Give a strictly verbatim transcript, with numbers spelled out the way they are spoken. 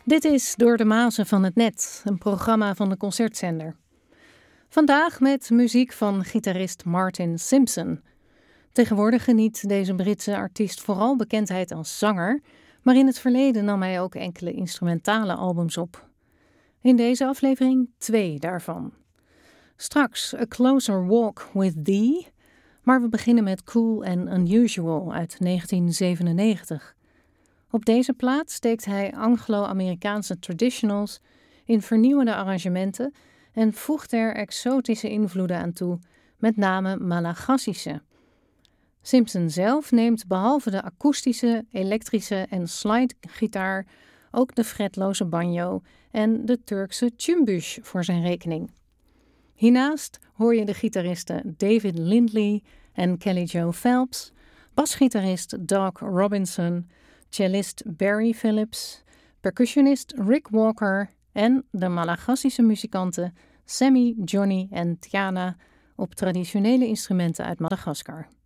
Dit is Door de Mazen van het Net, een programma van de Concertzender. Vandaag met muziek van gitarist Martin Simpson. Tegenwoordig geniet deze Britse artiest vooral bekendheid als zanger, maar in het verleden nam hij ook enkele instrumentale albums op. In deze aflevering twee daarvan. Straks A Closer Walk with Thee, maar we beginnen met Cool and Unusual uit negentien zevenennegentig. Op deze plaat steekt hij Anglo-Amerikaanse traditionals in vernieuwende arrangementen en voegt er exotische invloeden aan toe, met name Malagassische. Simpson zelf neemt behalve de akoestische, elektrische en slidegitaar ook de fretloze banjo en de Turkse cumbush voor zijn rekening. Hiernaast hoor je de gitaristen David Lindley en Kelly Joe Phelps, basgitarist Doug Robinson, cellist Barry Phillips, percussionist Rick Walker en de Malagassische muzikanten Sammy, Johnny en Tiana op traditionele instrumenten uit Madagaskar.